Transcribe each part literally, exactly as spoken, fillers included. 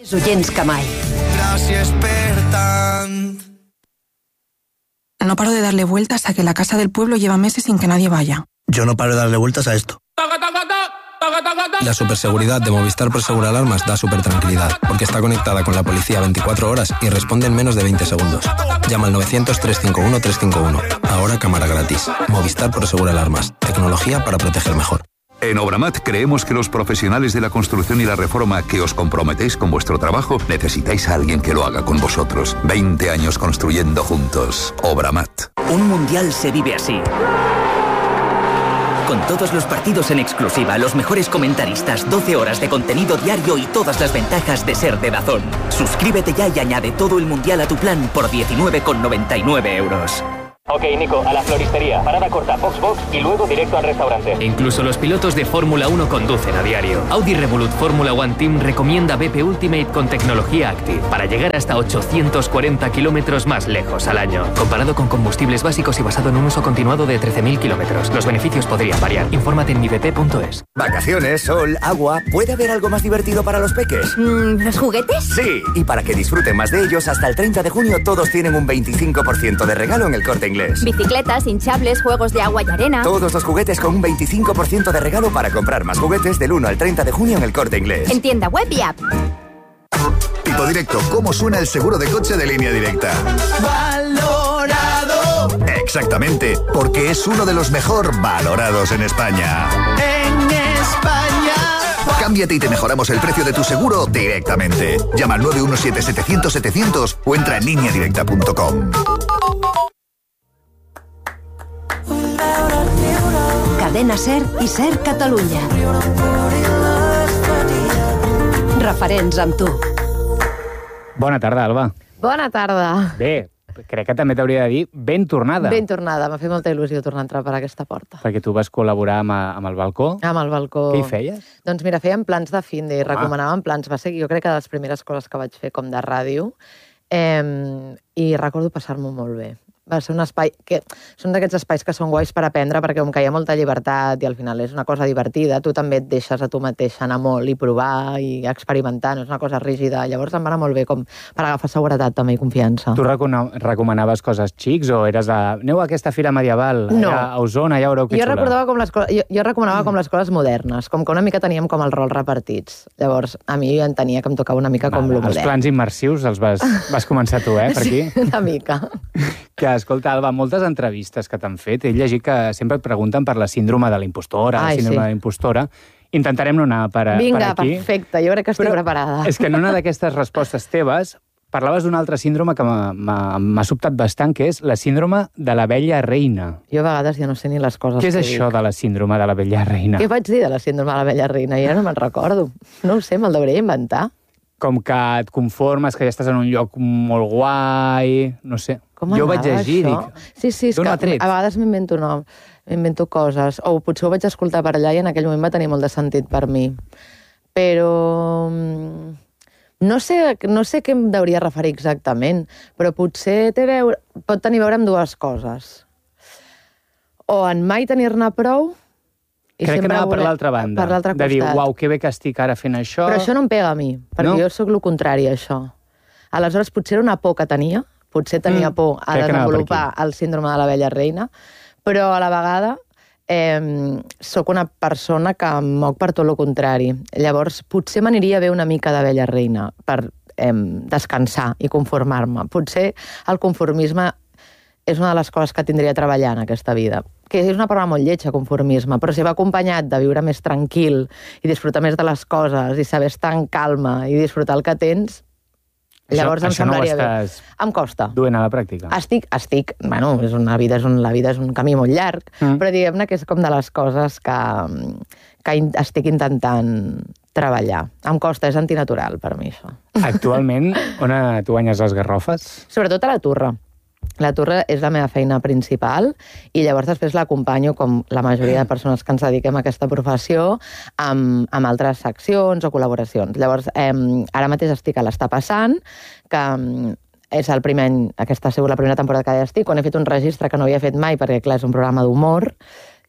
Oients que mai. Gràcies per tant. No paro de darle vueltas a que la casa del pueblo lleva meses sin que nadie vaya. Yo no paro de darle vueltas a esto. La superseguridad de Movistar Prosegur Alarmas da supertranquilidad, porque está conectada con la policía veinticuatro horas y responde en menos de veinte segundos. Llama al novecientos, trescientos cincuenta y uno, trescientos cincuenta y uno. Ahora cámara gratis. Movistar Prosegur Alarmas. Tecnología para proteger mejor. En Obramat creemos que los profesionales de la construcción y la reforma que os comprometéis con vuestro trabajo necesitáis a alguien que lo haga con vosotros. veinte años construyendo juntos. Obramat. Un mundial se vive así. Con todos los partidos en exclusiva, los mejores comentaristas, doce horas de contenido diario y todas las ventajas de ser de DAZN. Suscríbete ya y añade todo el mundial a tu plan por diecinueve con noventa y nueve euros. Ok, Nico, a la floristería. Parada corta, Foxbox y luego directo al restaurante. Incluso los pilotos de Fórmula uno conducen a diario. Audi Revolut Fórmula One Team recomienda B P Ultimate con tecnología Active para llegar hasta ochocientos cuarenta kilómetros más lejos al año. Comparado con combustibles básicos y basado en un uso continuado de trece mil kilómetros. Los beneficios podrían variar. Infórmate en mi b p punto es. Vacaciones, sol, agua. ¿Puede haber algo más divertido para los peques? Mm, ¿Los juguetes? Sí, y para que disfruten más de ellos, hasta el treinta de junio todos tienen un veinticinco por ciento de regalo en el Corte Inglés. Bicicletas, hinchables, juegos de agua y arena. Todos los juguetes con un veinticinco por ciento de regalo para comprar más juguetes del uno al treinta de junio en el Corte Inglés. En tienda web y app. Tipo Directo, ¿cómo suena el seguro de coche de Línea Directa? Valorado. Exactamente, porque es uno de los mejor valorados en España. En España. Cámbiate y te mejoramos el precio de tu seguro directamente. Llama al nueve uno siete, setecientos, setecientos o entra en línea directa punto com. Cadena SER i SER Catalunya. Referents amb tu. Bona tarda, Alba. Bona tarda. Bé, crec que també t'hauria de dir ben tornada. Ben tornada. M'ha fet molta il·lusió tornar a entrar per aquesta porta. Perquè tu vas col·laborar amb, amb el balcó. Amb el balcó. Què hi feies? Doncs mira, fèiem plans de fin de, recomanaven plans. Va ser, jo crec que de les primeres coses que vaig fer com de ràdio. Eh, I recordo passar-m'ho molt bé. Va ser un espai que són d'aquests espais que són guais per aprendre, perquè com que hi ha molta llibertat i al final és una cosa divertida, tu també et deixes a tu mateixa anar molt i provar i experimentar, no és una cosa rígida. Llavors em va anar molt bé com per agafar seguretat també i confiança. Tu recomanaves coses xics o eres de... Aneu a aquesta fira medieval, no. A Osona, ja veureu que jo xula. Recordava com les jo, jo recomanava com les coses modernes, com que una mica teníem com els rols repartits. Llavors a mi em tenia que em tocava una mica com Va, lo modern. Els plans immersius els vas, vas començar tu, eh, per aquí? Sí, una mica. Que, escolta, Alba, moltes entrevistes que t'han fet, he llegit que sempre et pregunten per la síndrome de la impostora, Ai, la síndrome sí. de la impostora. Intentarem no anar per, Vinga, per aquí. Vinga, perfecte, jo crec que estic Però preparada. És que en una d'aquestes respostes teves parlaves d'un altre síndrome que m'ha sobtat bastant, que és la síndrome de la vella reina. Jo a vegades ja no sé ni les coses Què és que això dic. de la síndrome de la vella reina? Què vaig dir de la síndrome de la vella reina? Ja no me'n recordo. No ho sé, me'l hauria inventar. Com que et conformes, que ja estàs en un lloc molt guai, no sé. Com jo vaig llegir, això? dic... Sí, sí, és que a vegades m'invento no, m'invento coses, o potser ho vaig escoltar per allà i en aquell moment va tenir molt de sentit per mi. Però... No sé, no sé què em hauria referir exactament, però potser té veure, pot tenir a veure amb dues coses. O en mai tenir-ne prou... I Crec que anava voler... per l'altra banda. Per l'altre de dir, costat. uau, que bé que estic ara fent això... Però això no em pega a mi, perquè no? jo sóc el contrari a això. Aleshores, potser era una por que tenia, potser tenia mm, por a desenvolupar el síndrome de la vella reina, però a la vegada eh, sóc una persona que em moc per tot el contrari. Llavors, potser m'aniria bé una mica de vella reina per eh, descansar i conformar-me. Potser el conformisme és una de les coses que tindria a treballar en aquesta vida. Que és una paraula molt lletja, conformisme, però si va acompanyat de viure més tranquil i disfrutar més de les coses i saber estar en calma i disfrutar el que tens, llavors això, em semblaria bé. Això no ho estàs... Em costa. Duent a la pràctica. Estic, estic... Bueno, és una vida, és un, la vida és un camí molt llarg, mm. però diguem-ne que és com de les coses que, que estic intentant treballar. Em costa, és antinatural per mi, això. Actualment, on tu guanyes les garrofes? Sobretot a la Torre. La Torre és la meva feina principal i llavors després l'acompanyo, com la majoria de persones que ens dediquem a aquesta professió, amb, amb altres seccions o col·laboracions. Llavors, eh, ara mateix estic a l'Està passant, que és el primer any, aquesta ha sigut la primera temporada que hi estic, on he fet un registre que no havia fet mai, perquè clar, és un programa d'humor.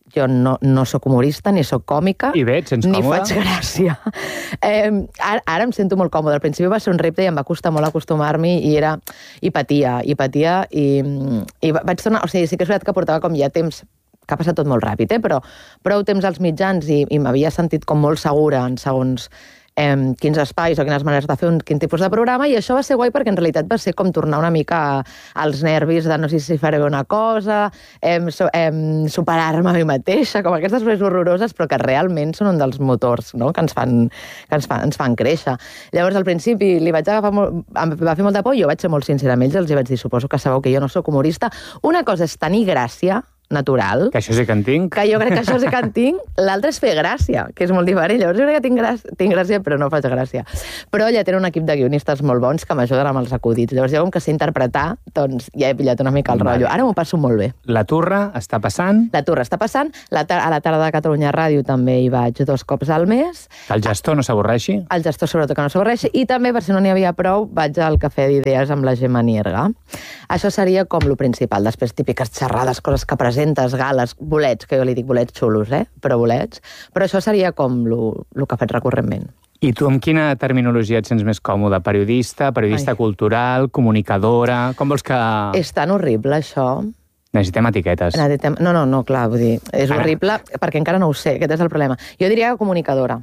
jo no, no sóc humorista, ni sóc còmica, I bé, et sents ni còmoda? faig gràcia. Eh, ara, ara em sento molt còmoda. Al principi va ser un repte i em va costar molt acostumar-m'hi i era... I patia, i patia, i, i vaig tornar... O sigui, sí que és veritat que portava com ja temps que ha passat tot molt ràpid, eh? Però prou temps als mitjans i, i m'havia sentit com molt segura en segons eh, quins espais o quines maneres de fer un, quin tipus de programa, i això va ser guai perquè en realitat va ser com tornar una mica als nervis de no sé si faré una cosa, eh, so, eh, superar-me a mi mateixa, com aquestes coses horroroses, però que realment són un dels motors, no?, que ens fan, que ens fan, ens fan créixer. Llavors, al principi, li vaig agafar molt, em va fer molta por, jo vaig ser molt sincera amb ells, els vaig dir, suposo que sabeu que jo no sóc humorista. Una cosa és tenir gràcia natural. Que això sí que en tinc. Que jo crec que això sí que en tinc. L'altre és fer gràcia, que és molt diferent. Llavors jo crec que tinc gràcia, tinc gràcia però no faig gràcia. Però ja tenen un equip de guionistes molt bons que m'ajuden amb els acudits. Llavors jo com que sé interpretar, doncs ja he pillat una mica el Vale. rotllo. Ara m'ho passo molt bé. La Turra està passant. La Turra està passant. La ta- a la tarda de Catalunya Ràdio també hi vaig dos cops al mes. Que el gestor no s'avorreixi. El gestor sobretot que no s'avorreixi. I també, per si no n'hi havia prou, vaig al Cafè d'Idees amb la Gemma Nierga. Això seria com lo principal. Després, típiques xerrades, coses que presentes, gales, bolets, que jo li dic bolets xulos, eh? Però bolets. Però això seria com lo, lo que faig recurrentment. I tu amb quina terminologia et sents més còmode? Periodista, periodista Ai. cultural, comunicadora... Com vols que... És tan horrible, això. Necessitem etiquetes. Necessitem... No, no, no, clar, vull dir, és Ara. horrible perquè encara no ho sé, aquest és el problema. Jo diria que comunicadora.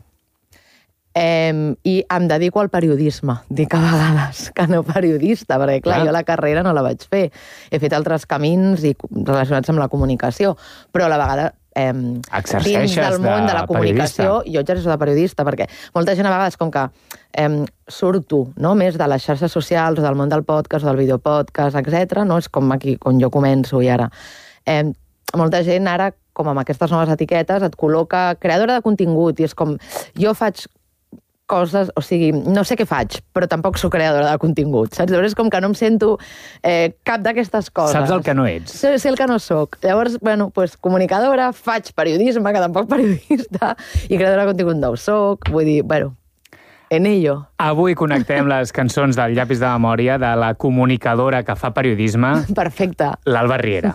Eh, I em dedico al periodisme, dic a vegades, que no periodista, perquè clar, Clar. jo la carrera no la vaig fer. He fet altres camins i relacionats amb la comunicació, però a la vegada eh, Exerceixes dins del món de, de la comunicació, periodista. jo exerceixo de periodista, perquè molta gent a vegades com que eh, surto no, més de les xarxes socials, o del món del podcast, o del videopodcast, etcètera. No? És com aquí, on jo començo i ara. Eh, molta gent ara, com amb aquestes noves etiquetes, et col·loca creadora de contingut, i és com, jo faig coses, o sigui, no sé què faig, però tampoc soc creadora de contingut, saps? Llavors és com que no em sento eh, cap d'aquestes coses. Saps el que no ets. Sé, sé el que no soc. Llavors, bueno, pues, comunicadora, faig periodisme, que tampoc periodista, i creadora de contingut no ho soc, vull dir, bueno, en ello. Avui connectem les cançons del Llapis de Memòria de la comunicadora que fa periodisme, Perfecte. l'Alba Riera.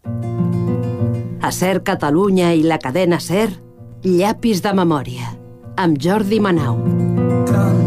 A Ser Catalunya i la cadena Ser, Llapis de Memòria, amb Jordi Manau.